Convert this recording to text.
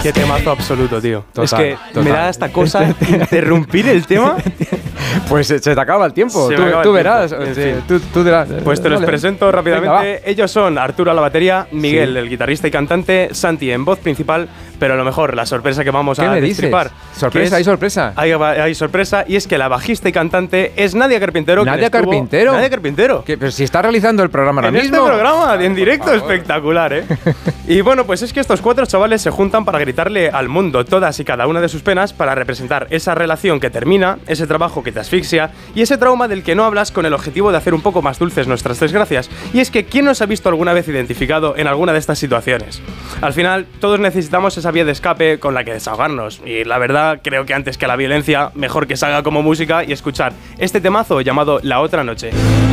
Qué temazo absoluto, tío. Total, es que total. me da esta cosa interrumpir el tema. Pues se te acaba el tiempo. Se me acaba Tú el verás. tiempo. En Tú dirás. Pues te los Vale. presento rápidamente. Venga, Ellos son Arturo a la batería, Miguel, Sí. el guitarrista y cantante, Santi en voz principal, pero a lo mejor la sorpresa que vamos ¿Qué a me dices? destripar. ¿Sorpresa? que ¿Hay sorpresa? Hay sorpresa, y es que la bajista y cantante es Nadia Carpintero. ¿Nadia Carpintero? Nadia Carpintero. Pero si está realizando el programa ahora En mismo. este programa, en directo, espectacular, ¿eh? Y bueno, pues es que estos 4 chavales se juntan para gritarle al mundo todas y cada una de sus penas, para representar esa relación que termina, ese trabajo que te asfixia y ese trauma del que no hablas, con el objetivo de hacer un poco más dulces nuestras desgracias. Y es que ¿quién nos ha visto alguna vez identificado en alguna de estas situaciones? Al final, todos necesitamos esa vía de escape con la que desahogarnos, y la verdad creo que antes que la violencia, mejor que salga como música y escuchar este temazo llamado La Otra Noche.